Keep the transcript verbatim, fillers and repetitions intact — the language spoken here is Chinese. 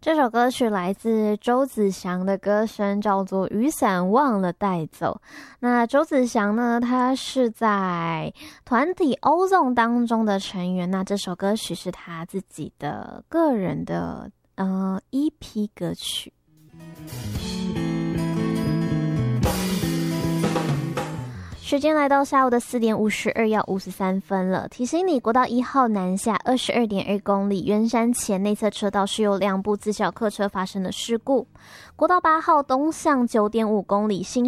这首歌曲来自周子祥的歌声，叫做《雨伞忘了带走》。那周子祥呢，他是在团体 Ozone 当中的成员。那这首歌曲是他自己的个人的呃 E P 歌曲。时间来到下午的四点五十二要五十三分了，提醒你，国道一号南下二十二点二公里，圆山前内侧车道是有两部自小客车发生的事故。国道八号东向九点五公里，新